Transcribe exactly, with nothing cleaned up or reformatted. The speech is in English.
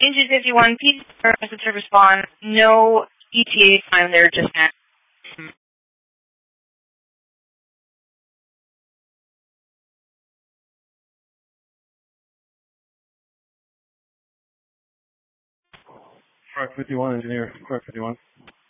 Engine fifty-one, P T message to respond. No E T A time there just now. Clark fifty-one, engineer. Clark fifty-one.